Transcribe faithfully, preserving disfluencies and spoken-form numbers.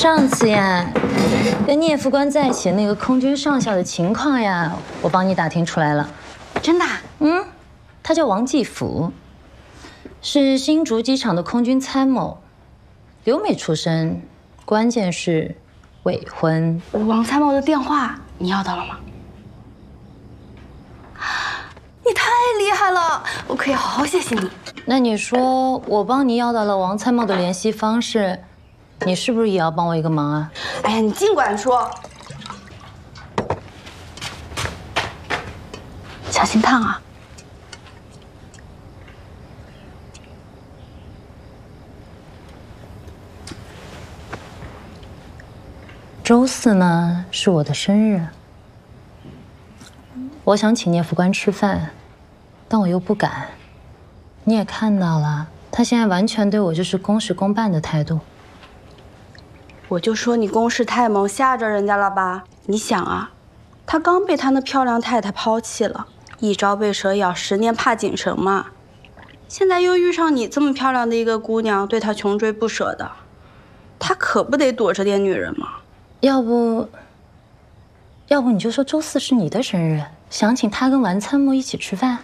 上次呀，跟聂副官在一起的那个空军上校的情况呀，我帮你打听出来了。 真的？ 嗯，他叫王继福，是新竹机场的空军参谋，留美出身，关键是未婚。 王参谋的电话你要到了吗？你太厉害了，我可以好好谢谢你。 那你说我帮你要到了王参谋的联系方式，你是不是也要帮我一个忙啊？ 哎呀，你尽管说，小心烫啊！ 周四呢是我的生日，我想请聂副官吃饭，但我又不敢。你也看到了，他现在完全对我就是公事公办的态度。 我就说你攻势太猛，吓着人家了吧？你想啊，他刚被他那漂亮太太抛弃了，一朝被蛇咬，十年怕井绳嘛。现在又遇上你这么漂亮的一个姑娘，对他穷追不舍的，他可不得躲着点女人吗？ 要不，要不你就说周四是你的生日，想请他跟王参谋一起吃饭。